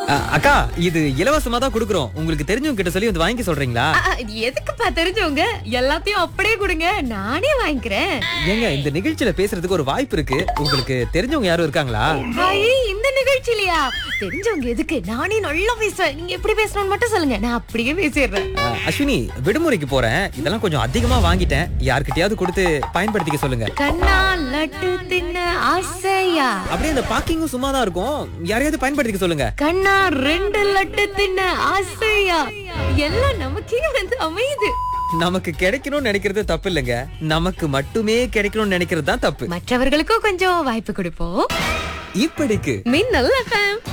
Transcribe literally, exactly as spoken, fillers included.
அ, அக்கா இது இலவசமா தான் குடுக்குறோம். உங்களுக்கு தெரிஞ்சவங்க கிட்ட சொல்லி வந்து வாங்கி சொல்றீங்களா? அ, அ, இது எதுக்குப்பா தெரிஞ்சவங்க? எல்லாத்தையும் அப்படியே கொடுங்க, நானே வாங்கிக்கிறேன். ஏங்க இந்த நிகழ்ச்சியில பேசுறதுக்கு ஒரு வாய்ப்பு இருக்கு. உங்களுக்கு தெரிஞ்சவங்க யாரும் இருக்காங்களா? ஐயே, இந்த நிகழ்ச்சிலையா? தெரிஞ்சவங்க எதுக்கு? நானே நல்லா பேசுவேன். நீங்க எப்படி பேசணும்னு மட்டும் சொல்லுங்க, நான் அப்படியே பேசிடுறேன். அ, அஸ்வினி விடுமுறைக்கு போறேன். இதெல்லாம் கொஞ்சம் அதிகமா வாங்கிட்டேன். யார்கிட்டயாவது கொடுத்து பயன்படுத்திக்க சொல்லுங்க. கண்ணா லட்டு தின்ன ஆசையா? அப்படியே அந்த பாக்கிங்கும் சும்மா தான் இருக்கும். யாரையாவது பயன்படுத்திக்க சொல்லுங்க. கண்ணா ரெண்டு லட்டு தின்ன ஆசையா? எல்லாம் நமக்கே வந்து அமையுது. நமக்கு கிடைக்கணும்னு நினைக்கிறது தப்பு இல்லைங்க. நமக்கு மட்டுமே கிடைக்கணும்னு நினைக்கிறது தான் தப்பு. மற்றவர்களுக்கும் கொஞ்சம் வாய்ப்பு கொடுப்போம். இப்படிக்கு மின்னல் எஃப்எம்.